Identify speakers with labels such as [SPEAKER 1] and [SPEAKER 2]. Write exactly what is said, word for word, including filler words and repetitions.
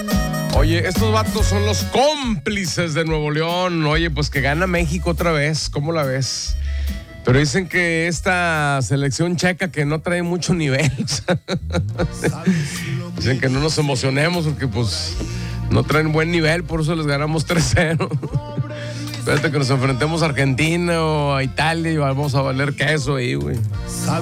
[SPEAKER 1] Oye, estos vatos son los cómplices de Nuevo León. Oye, pues que gana México otra vez. ¿Cómo la ves? Pero dicen que esta selección checa que no trae mucho nivel. Dicen que no nos emocionemos porque pues no traen buen nivel, por eso les ganamos tres cero. Espérate que nos enfrentemos a Argentina o a Italia y vamos a valer queso ahí, güey.